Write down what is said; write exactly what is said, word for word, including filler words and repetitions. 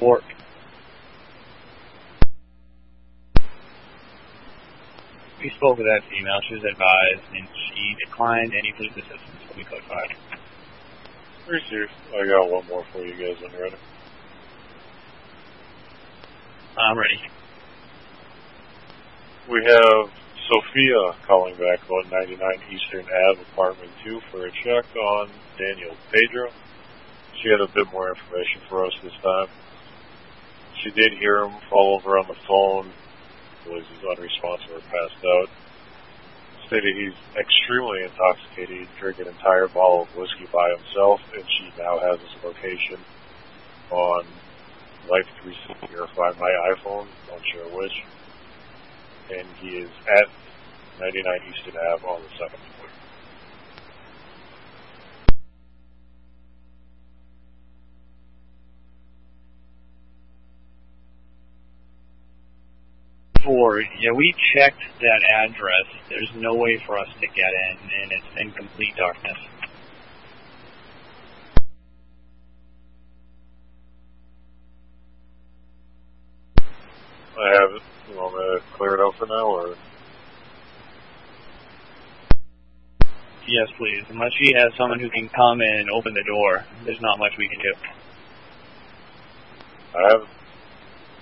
report. We spoke with that female. She was advised, and she declined any police assistance from the Code five. Received. I got one more for you guys when you're ready. I'm ready. We have Sophia calling back about ninety-nine Eastern Ave, Apartment two, for a check on Daniel Pedro. She had a bit more information for us this time. She did hear him fall over on the phone, was unresponsive or passed out. Stated he's extremely intoxicated. He drank an entire bottle of whiskey by himself, and she now has his location on Life three sixty or Find My iPhone, not sure which. And he is at ninety-nine Eastern Ave on the second floor. Four. Yeah, we checked that address. There's no way for us to get in, and it's in complete darkness. I have it. You want me to clear it out for now, or? Yes, please. Unless she has someone who can come in and open the door, there's not much we can do. I have it.